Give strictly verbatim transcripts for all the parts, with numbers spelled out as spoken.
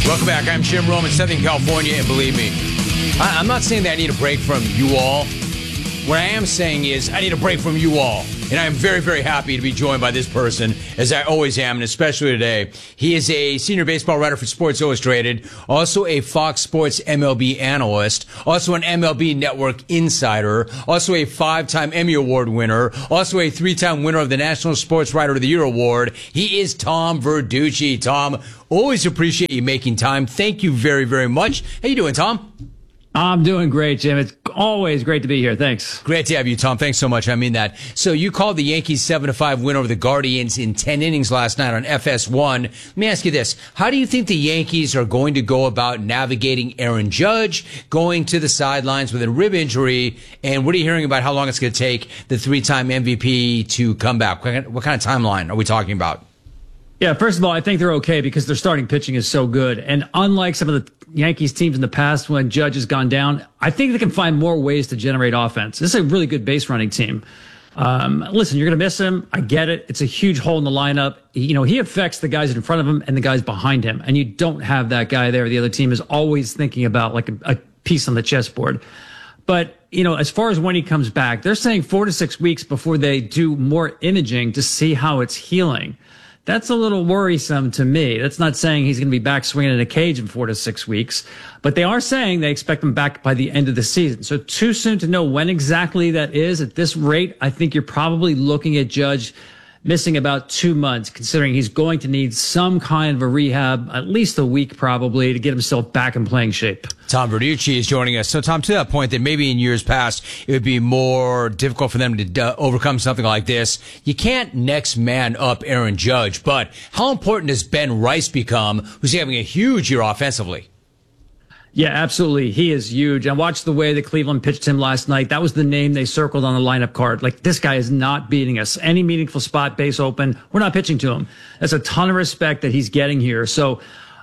Welcome back. I'm Jim Rome in Southern California, and believe me, I, I'm not saying that I need a break from you all. What I am saying is I need a break from you all. And I am very, very happy to be joined by this person, as I always am, and especially today. He is a senior baseball writer for Sports Illustrated, also a Fox Sports M L B analyst, also an M L B Network insider, also a five-time Emmy Award winner, also a three-time winner of the National Sports Writer of the Year Award. He is Tom Verducci. Tom, always appreciate you making time. Thank you very, very much. How you doing, Tom? I'm doing great, Jim. It's always great to be here. Thanks. Great to have you, Tom. Thanks so much. I mean that. So you called the Yankees seven to five win over the Guardians in ten innings last night on F S one. Let me ask you this. How do you think the Yankees are going to go about navigating Aaron Judge going to the sidelines with a rib injury? And what are you hearing about how long it's going to take the three-time M V P to come back? What kind of, what kind of timeline are we talking about? Yeah, first of all, I think they're okay because their starting pitching is so good. And unlike some of the Yankees teams in the past when Judge has gone down, I think they can find more ways to generate offense. This is a really good base running team. Um, listen, you're going to miss him. I get it. It's a huge hole in the lineup. You know, he affects the guys in front of him and the guys behind him. And you don't have that guy there. The other team is always thinking about like a, a piece on the chessboard. But, you know, as far as when he comes back, they're saying four to six weeks before they do more imaging to see how it's healing. That's a little worrisome to me. That's not saying he's going to be back swinging in a cage in four to six weeks, but they are saying they expect him back by the end of the season. So too soon to know when exactly that is. At this rate, I think you're probably looking at Judge missing about two months, considering he's going to need some kind of a rehab, at least a week probably, to get himself back in playing shape. Tom Verducci is joining us. So, Tom, to that point, that maybe in years past it would be more difficult for them to uh, overcome something like this. You can't next man up Aaron Judge, but how important does Ben Rice become, who's having a huge year offensively? Yeah, absolutely. He is huge. I watched the way that Cleveland pitched him last night. That was the name they circled on the lineup card. Like, this guy is not beating us. Any meaningful spot, base open, we're not pitching to him. That's a ton of respect that he's getting here. So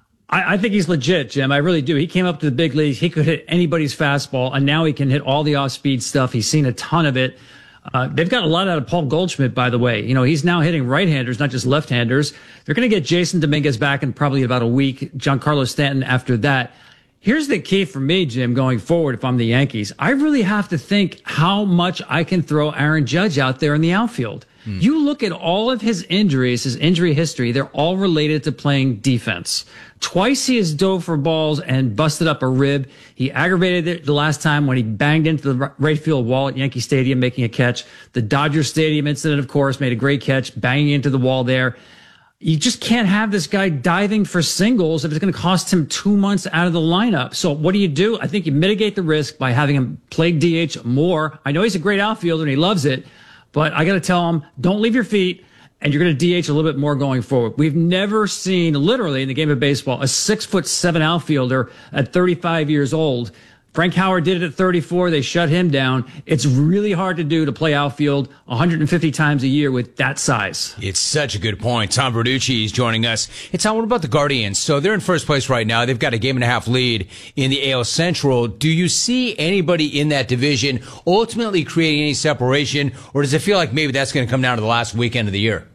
I, I think he's legit, Jim. I really do. He came up to the big leagues. He could hit anybody's fastball, and now he can hit all the off-speed stuff. He's seen a ton of it. Uh, they've got a lot out of Paul Goldschmidt, by the way. You know, he's now hitting right-handers, not just left-handers. They're going to get Jason Dominguez back in probably about a week. Giancarlo Stanton after that. Here's the key for me, Jim, going forward if I'm the Yankees. I really have to think how much I can throw Aaron Judge out there in the outfield. Hmm. You look at all of his injuries, his injury history, they're all related to playing defense. Twice he has dove for balls and busted up a rib. He aggravated it the last time when he banged into the right field wall at Yankee Stadium making a catch. The Dodger Stadium incident, of course, made a great catch, banging into the wall there. You just can't have this guy diving for singles if it's going to cost him two months out of the lineup. So what do you do? I think you mitigate the risk by having him play D H more. I know he's a great outfielder and he loves it, but I got to tell him, don't leave your feet, and you're going to D H a little bit more going forward. We've never seen, literally in the game of baseball, a six foot seven outfielder at thirty-five years old. Frank Howard did it at thirty-four. They shut him down. It's really hard to do to play outfield one hundred fifty times a year with that size. It's such a good point. Tom Verducci is joining us. Hey, Tom, what about the Guardians? So they're in first place right now. They've got a game and a half lead in the A L Central. Do you see anybody in that division ultimately creating any separation, or does it feel like maybe that's going to come down to the last weekend of the year?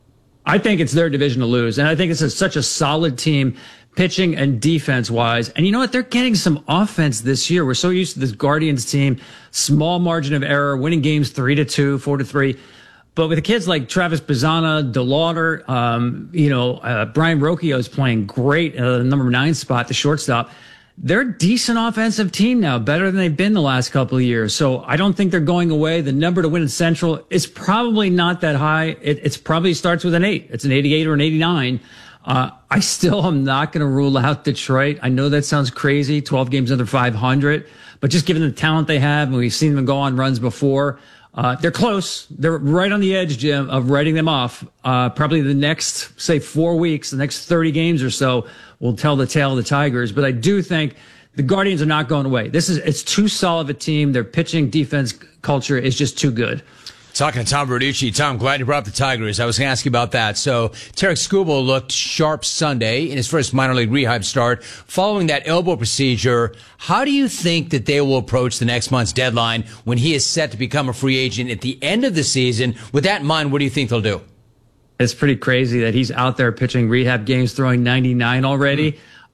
I think it's their division to lose, and I think this is such a solid team, pitching and defense wise. And you know what? They're getting some offense this year. We're so used to this Guardians team, small margin of error, winning games three to two, four to three. But with the kids like Travis Bazzana, DeLauder, um, you know, uh, Brian Rocchio is playing great at the number nine spot, the shortstop. They're a decent offensive team now, better than they've been the last couple of years. So I don't think they're going away. The number to win in Central is probably not that high. It it's probably starts with an eight. It's an eighty-eight or an eighty-nine. Uh, I still am not going to rule out Detroit. I know that sounds crazy, twelve games under five hundred, but just given the talent they have, and we've seen them go on runs before, uh, they're close. They're right on the edge, Jim, of writing them off. Uh, probably the next, say, four weeks, the next thirty games or so will tell the tale of the Tigers. But I do think the Guardians are not going away. This is, it's too solid of a team. Their pitching defense culture is just too good. Talking to Tom Verducci. Tom, glad you brought up the Tigers. I was going to ask you about that. So, Tarek Skubal looked sharp Sunday in his first minor league rehab start. Following that elbow procedure, how do you think that they will approach the next month's deadline when he is set to become a free agent at the end of the season? With that in mind, what do you think they'll do? It's pretty crazy that he's out there pitching rehab games, throwing ninety-nine already. Mm-hmm.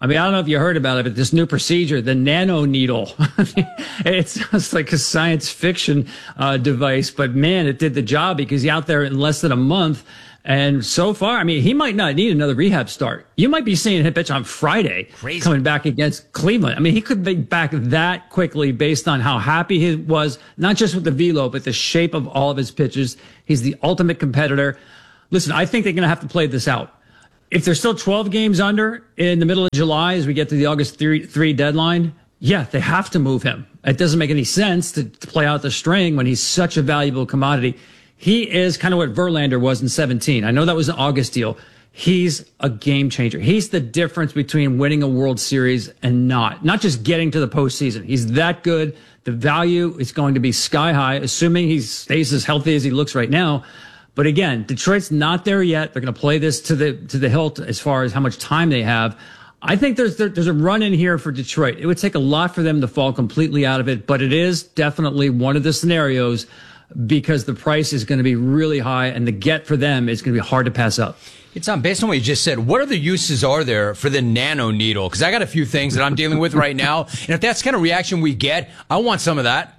I mean, I don't know if you heard about it, but this new procedure, the nano needle, it sounds like a science fiction uh, device, but man, it did the job because he's out there in less than a month. And so far, I mean, he might not need another rehab start. You might be seeing him pitch on Friday, Crazy. Coming back against Cleveland. I mean, he could be back that quickly based on how happy he was, not just with the velo, but the shape of all of his pitches. He's the ultimate competitor. Listen, I think they're going to have to play this out. If they're still twelve games under in the middle of July as we get to the August three deadline, yeah, they have to move him. It doesn't make any sense to, to play out the string when he's such a valuable commodity. He is kind of what Verlander was in seventeen. I know that was an August deal. He's a game changer. He's the difference between winning a World Series and not. Not just getting to the postseason. He's that good. The value is going to be sky high, assuming he stays as healthy as he looks right now. But again, Detroit's not there yet. They're going to play this to the to the hilt as far as how much time they have. I think there's there, there's a run in here for Detroit. It would take a lot for them to fall completely out of it, but it is definitely one of the scenarios because the price is going to be really high and the get for them is going to be hard to pass up. It's on based on what you just said. What other uses are there for the nano needle? Because I got a few things that I'm dealing with right now, and if that's the kind of reaction we get, I want some of that.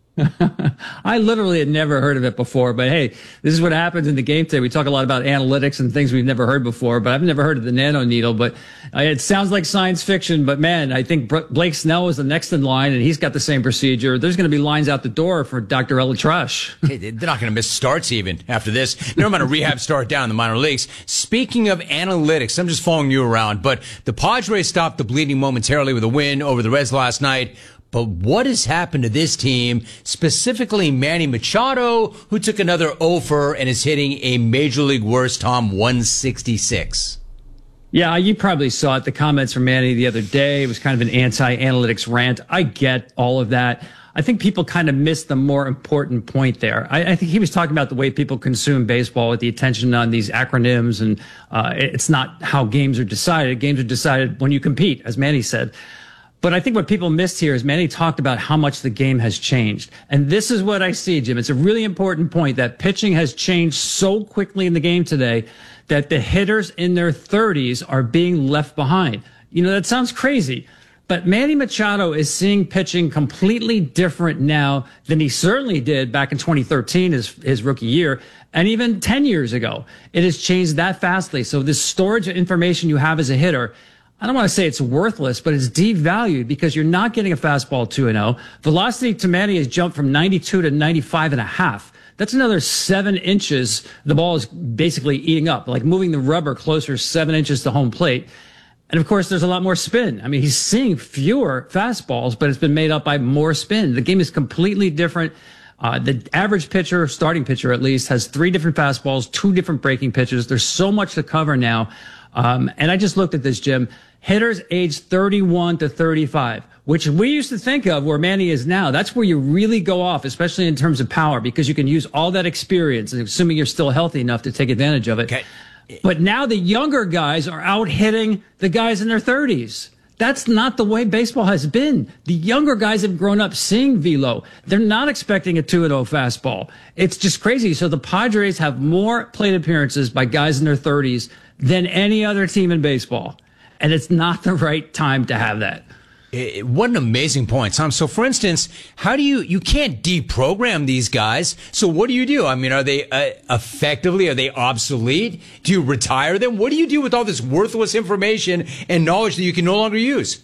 I literally had never heard of it before, but hey, this is what happens in the game today. We talk a lot about analytics and things we've never heard before, but I've never heard of the nano needle, but uh, it sounds like science fiction, but man, I think Blake Snell is the next in line and he's got the same procedure. There's going to be lines out the door for Doctor ElAttrache. Hey, they're not going to miss starts even after this. Never mind a rehab start down in the minor leagues. Speaking of analytics, I'm just following you around, but the Padres stopped the bleeding momentarily with a win over the Reds last night. But what has happened to this team, specifically Manny Machado, who took another offer and is hitting a Major League worst, Tom, one sixty-six? Yeah, you probably saw it. The comments from Manny the other day, it was kind of an anti-analytics rant. I get all of that. I think people kind of missed the more important point there. I, I think he was talking about the way people consume baseball with the attention on these acronyms, and uh, it's not how games are decided. Games are decided when you compete, as Manny said. But I think what people missed here is Manny talked about how much the game has changed. And this is what I see, Jim. It's a really important point that pitching has changed so quickly in the game today that the hitters in their thirties are being left behind. You know, that sounds crazy, but Manny Machado is seeing pitching completely different now than he certainly did back in twenty thirteen, his, his rookie year, and even ten years ago. It has changed that fastly. So this storage of information you have as a hitter, I don't want to say it's worthless, but it's devalued because you're not getting a fastball two and oh. Velocity to Manny has jumped from ninety-two to ninety-five and a half. That's another seven inches. The ball is basically eating up, like moving the rubber closer seven inches to home plate. And of course, there's a lot more spin. I mean, he's seeing fewer fastballs, but it's been made up by more spin. The game is completely different. Uh, the average pitcher, starting pitcher at least, has three different fastballs, two different breaking pitches. There's so much to cover now. Um, and I just looked at this, Jim. Hitters age thirty-one to thirty-five, which we used to think of where Manny is now. That's where you really go off, especially in terms of power, because you can use all that experience, and assuming you're still healthy enough to take advantage of it. Okay. But now the younger guys are out hitting the guys in their thirties. That's not the way baseball has been. The younger guys have grown up seeing velo. They're not expecting a two and oh fastball. It's just crazy. So the Padres have more plate appearances by guys in their thirties than any other team in baseball. And it's not the right time to have that. It, what an amazing point, Tom. So, for instance, how do you, you can't deprogram these guys. So what do you do? I mean, are they uh, effectively, are they obsolete? Do you retire them? What do you do with all this worthless information and knowledge that you can no longer use?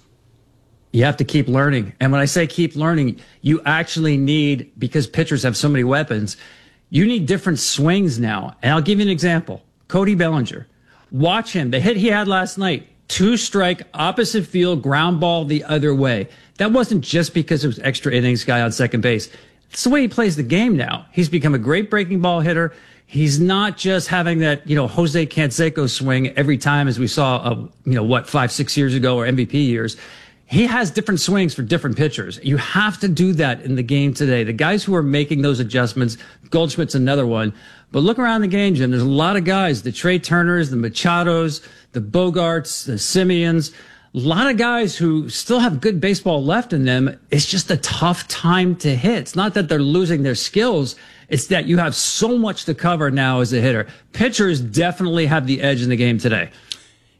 You have to keep learning. And when I say keep learning, you actually need, because pitchers have so many weapons, you need different swings now. And I'll give you an example. Cody Bellinger. Watch him. The hit he had last night. Two strike, opposite field, ground ball the other way. That wasn't just because it was extra innings guy on second base. It's the way he plays the game now. He's become a great breaking ball hitter. He's not just having that, you know, Jose Canseco swing every time as we saw, uh, you know, what, five, six years ago or M V P years. He has different swings for different pitchers. You have to do that in the game today. The guys who are making those adjustments, Goldschmidt's another one. But look around the game, Jim. There's a lot of guys, the Trey Turners, the Machados, the Bogarts, the Simeons, a lot of guys who still have good baseball left in them. It's just a tough time to hit. It's not that they're losing their skills. It's that you have so much to cover now as a hitter. Pitchers definitely have the edge in the game today.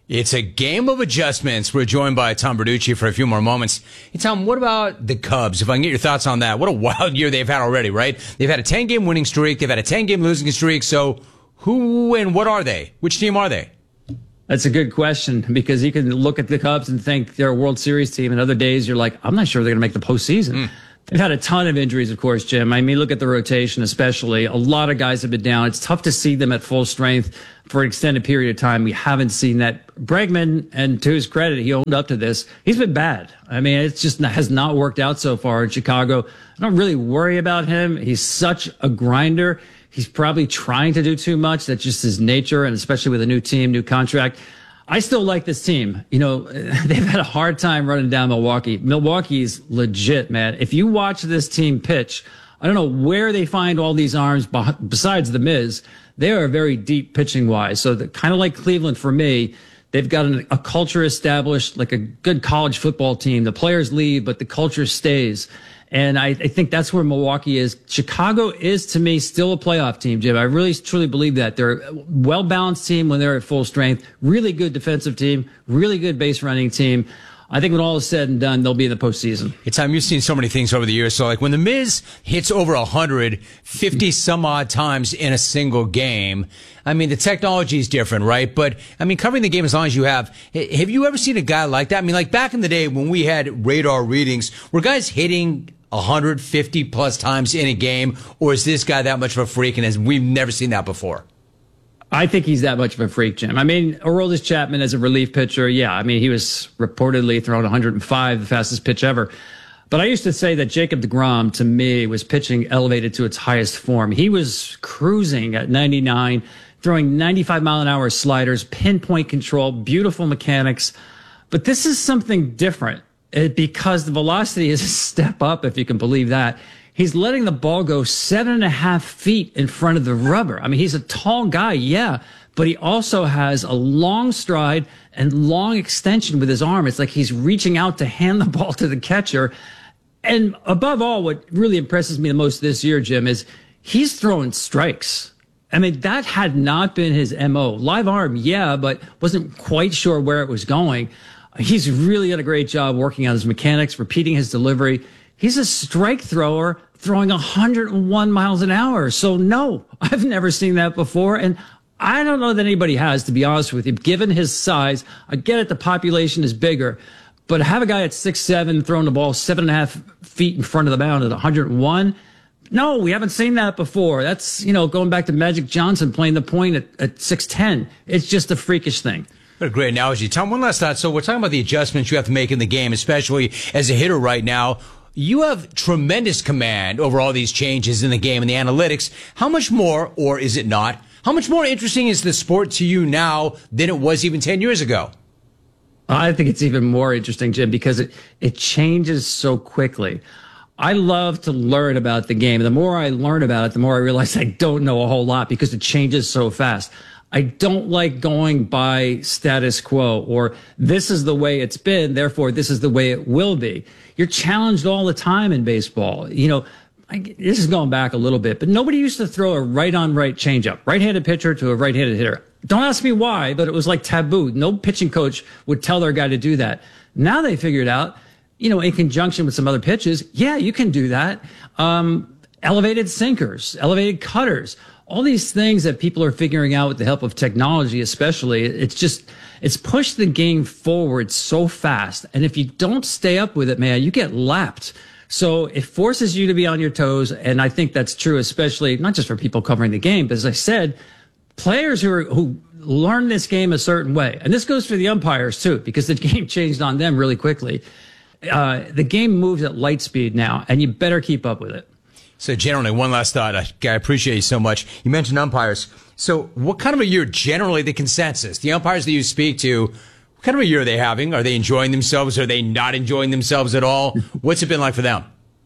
It's a game of adjustments. We're joined by Tom Verducci for a few more moments. Hey, Tom, what about the Cubs? If I can get your thoughts on that. What a wild year they've had already, right? They've had a ten-game winning streak. They've had a ten-game losing streak. So who and what are they? Which team are they? That's a good question, because you can look at the Cubs and think they're a World Series team, and other days you're like, I'm not sure they're going to make the postseason. Mm. They've had a ton of injuries, of course, Jim. I mean, look at the rotation especially. A lot of guys have been down. It's tough to see them at full strength for an extended period of time. We haven't seen that. Bregman, and to his credit, he owned up to this. He's been bad. I mean, it just has not worked out so far in Chicago. I don't really worry about him. He's such a grinder. He's probably trying to do too much. That's just his nature, and especially with a new team, new contract. I still like this team. You know, they've had a hard time running down Milwaukee. Milwaukee's legit, man. If you watch this team pitch, I don't know where they find all these arms besides the Miz. They are very deep pitching wise. So kind of like Cleveland for me, they've got an, a culture established, like a good college football team. The players leave, but the culture stays. And I, I think that's where Milwaukee is. Chicago is, to me, still a playoff team, Jim. I really, truly believe that. They're a well-balanced team when they're at full strength. Really good defensive team. Really good base running team. I think when all is said and done, they'll be in the postseason. Hey, Tom, you've seen so many things over the years. So, like, when the Miz hits over one hundred fifty some odd times in a single game, I mean, the technology is different, right? But, I mean, covering the game as long as you have, have you ever seen a guy like that? I mean, like, back in the day when we had radar readings, were guys hitting one hundred fifty plus times in a game, or is this guy that much of a freak, and has, we've never seen that before? I think he's that much of a freak, Jim. I mean, Aroldis Chapman as a relief pitcher, yeah, I mean, he was reportedly throwing one hundred five, the fastest pitch ever. But I used to say that Jacob deGrom, to me, was pitching elevated to its highest form. He was cruising at ninety-nine, throwing ninety-five mile an hour sliders, pinpoint control, beautiful mechanics. But this is something different. It, because the velocity is a step up, if you can believe that. He's letting the ball go seven and a half feet in front of the rubber. I mean, he's a tall guy, yeah, but he also has a long stride and long extension with his arm. It's like he's reaching out to hand the ball to the catcher. And above all, what really impresses me the most this year, Jim, is he's throwing strikes. I mean, that had not been his M O. Live arm, yeah, but wasn't quite sure where it was going. He's really done a great job working on his mechanics, repeating his delivery. He's a strike thrower throwing one hundred one miles an hour. So, no, I've never seen that before. And I don't know that anybody has, to be honest with you. Given his size, I get it, the population is bigger. But have a guy at six seven throwing the ball seven and a half feet in front of the mound at one hundred one? No, we haven't seen that before. That's, you know, going back to Magic Johnson playing the point at, at six ten. It's just a freakish thing. What a great analogy. Tom, one last thought. So we're talking about the adjustments you have to make in the game, especially as a hitter right now. You have tremendous command over all these changes in the game and the analytics. How much more, or is it not, how much more interesting is the sport to you now than it was even ten years ago? I think it's even more interesting, Jim, because it, it changes so quickly. I love to learn about the game. The more I learn about it, the more I realize I don't know a whole lot because it changes so fast. I don't like going by status quo, or this is the way it's been, therefore this is the way it will be. You're challenged all the time in baseball. You know, I, this is going back a little bit, but nobody used to throw a right-on-right changeup, right-handed pitcher to a right-handed hitter. Don't ask me why, but it was like taboo. No pitching coach would tell their guy to do that. Now they figured out, you know, in conjunction with some other pitches, yeah, you can do that. Um, elevated sinkers, elevated cutters. All these things that people are figuring out with the help of technology, especially, it's just, it's pushed the game forward so fast. And if you don't stay up with it, man, you get lapped. So it forces you to be on your toes. And I think that's true, especially not just for people covering the game, but as I said, players who are, who learn this game a certain way. And this goes for the umpires too, because the game changed on them really quickly. Uh, the game moves at light speed now, and you better keep up with it. So, generally, one last thought. I, I appreciate you so much. You mentioned umpires. So, what kind of a year, generally, the consensus? The umpires that you speak to, what kind of a year are they having? Are they enjoying themselves? Are they not enjoying themselves at all? What's it been like for them?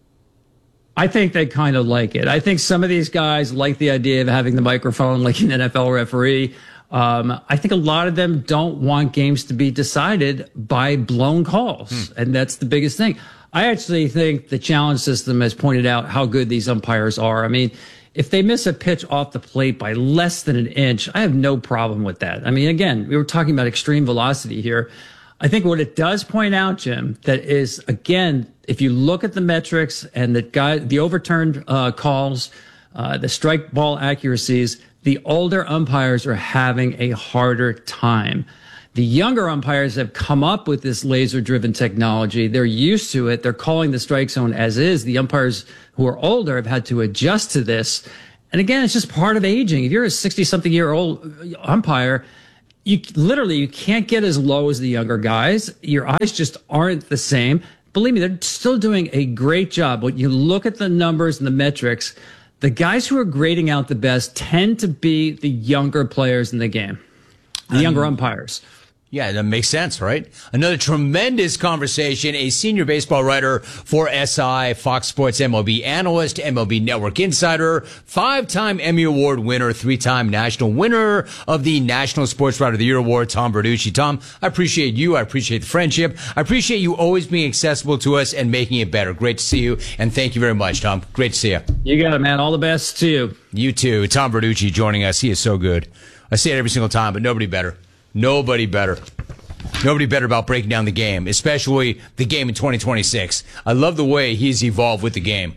I think they kind of like it. I think some of these guys like the idea of having the microphone like an N F L referee. Um, I think a lot of them don't want games to be decided by blown calls, hmm. and that's the biggest thing. I actually think the challenge system has pointed out how good these umpires are. I mean, if they miss a pitch off the plate by less than an inch, I have no problem with that. I mean, again, we were talking about extreme velocity here. I think what it does point out, Jim, that is, again, if you look at the metrics and the guy, the overturned uh, calls, uh, the strike ball accuracies, the older umpires are having a harder time. The younger umpires have come up with this laser-driven technology. They're used to it. They're calling the strike zone as is. The umpires who are older have had to adjust to this. And again, it's just part of aging. If you're a sixty-something-year-old umpire, you literally you can't get as low as the younger guys. Your eyes just aren't the same. Believe me, they're still doing a great job. When you look at the numbers and the metrics, the guys who are grading out the best tend to be the younger players in the game, the younger um, umpires. Yeah, that makes sense, right? Another tremendous conversation. A senior baseball writer for S I, Fox Sports M L B analyst, M L B Network insider, five-time Emmy Award winner, three-time national winner of the National Sports Writer of the Year Award, Tom Verducci. Tom, I appreciate you. I appreciate the friendship. I appreciate you always being accessible to us and making it better. Great to see you, and thank you very much, Tom. Great to see you. You got it, man. All the best to you. You too. Tom Verducci joining us. He is so good. I say it every single time, but nobody better. Nobody better. Nobody better about breaking down the game, especially the game in twenty twenty-six. I love the way he's evolved with the game.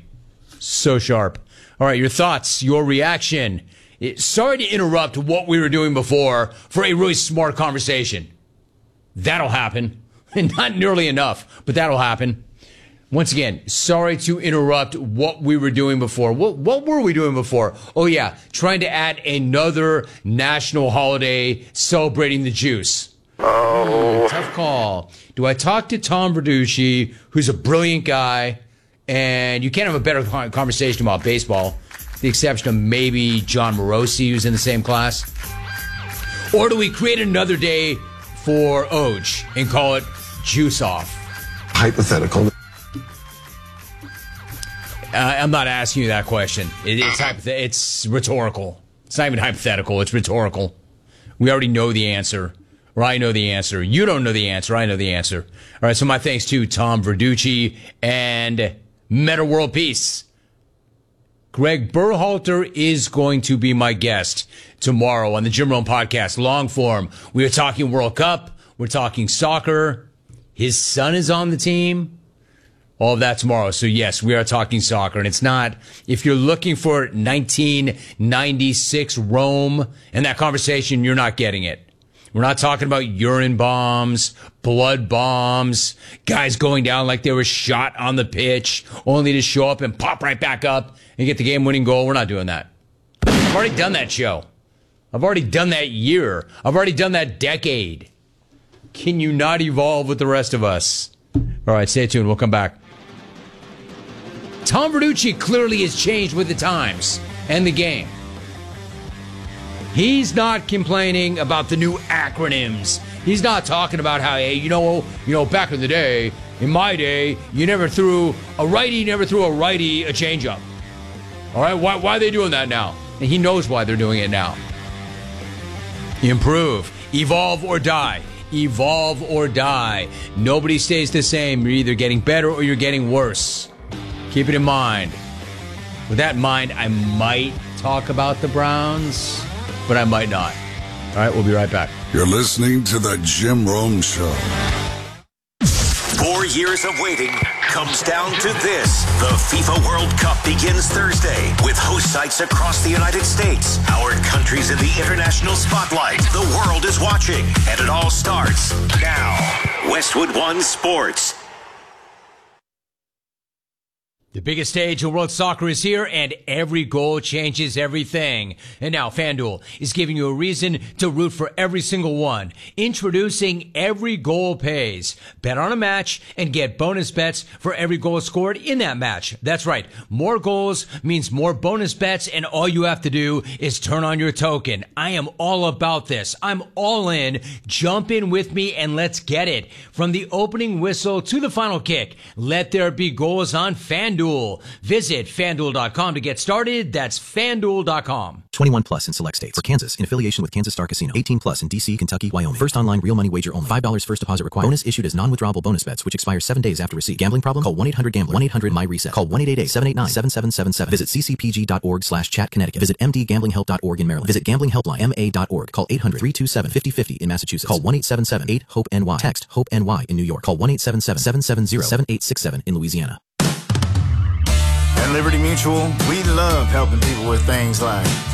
So sharp. All right, your thoughts, your reaction. It, sorry to interrupt what we were doing before for a really smart conversation. That'll happen. Not nearly enough, but that'll happen. Once again, sorry to interrupt what we were doing before. What, what were we doing before? Oh, yeah, trying to add another national holiday celebrating the juice. Oh. Tough call. Do I talk to Tom Verducci, who's a brilliant guy, and you can't have a better conversation about baseball, with the exception of maybe John Morosi, who's in the same class? Or do we create another day for Oj and call it Juice Off? Hypothetical. Uh, I'm not asking you that question. It, it's hypoth- it's rhetorical. It's not even hypothetical. It's rhetorical. We already know the answer. Or I know the answer. You don't know the answer. I know the answer. All right, so my thanks to Tom Verducci and Meta World Peace. Greg Berhalter is going to be my guest tomorrow on the Jim Rome Podcast, long form. We are talking World Cup. We're talking soccer. His son is on the team. All of that tomorrow. So yes, we are talking soccer, and it's not, if you're looking for nineteen ninety-six Rome and that conversation, you're not getting it. We're not talking about urine bombs, blood bombs, guys going down like they were shot on the pitch, only to show up and pop right back up and get the game-winning goal. We're not doing that. I've already done that show. I've already done that year. I've already done that decade. Can you not evolve with the rest of us? All right, stay tuned. We'll come back. Tom Verducci clearly has changed with the times and the game. He's not complaining about the new acronyms. He's not talking about how, hey, you know, you know, back in the day, in my day, you never threw a righty, never threw a righty a changeup. All right, why, why are they doing that now? And he knows why they're doing it now. Improve, evolve, or die. Evolve or die. Nobody stays the same. You're either getting better or you're getting worse. Keep it in mind. With that in mind, I might talk about the Browns, but I might not. All right, we'll be right back. You're listening to The Jim Rome Show. Four years of waiting comes down to this. The FIFA World Cup begins Thursday with host sites across the United States. Our country's in the international spotlight. The world is watching, and it all starts now. Westwood One Sports. The biggest stage of world soccer is here, and every goal changes everything. And now FanDuel is giving you a reason to root for every single one. Introducing Every Goal Pays. Bet on a match and get bonus bets for every goal scored in that match. That's right. More goals means more bonus bets, and all you have to do is turn on your token. I am all about this. I'm all in. Jump in with me and let's get it. From the opening whistle to the final kick, let there be goals on FanDuel. FanDuel. Visit FanDuel dot com to get started. That's FanDuel dot com. twenty-one plus in select states. For Kansas, in affiliation with Kansas Star Casino. eighteen plus in D C, Kentucky, Wyoming. First online real money wager only. five dollars first deposit required. Bonus issued as non-withdrawable bonus bets, which expire seven days after receipt. Gambling problem? Call one eight hundred gambler. one eight hundred my reset. Call one eight eight eight, seven eight nine, seven seven seven seven. Visit c c p g dot org slash chat Connecticut. Visit m d gambling help dot org in Maryland. Visit gambling helpline m a dot org. Call eight hundred, three two seven, five oh five oh in Massachusetts. Call one eight seven seven, eight, hope N Y. Text HOPE N Y in New York. Call one eight seven seven, seven seven zero, seven eight six seven in Louisiana. At Liberty Mutual, we love helping people with things like